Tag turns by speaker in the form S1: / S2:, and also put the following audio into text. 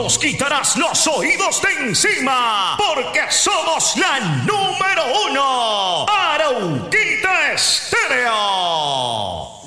S1: nos quitarás los oídos de encima, porque somos la número 1.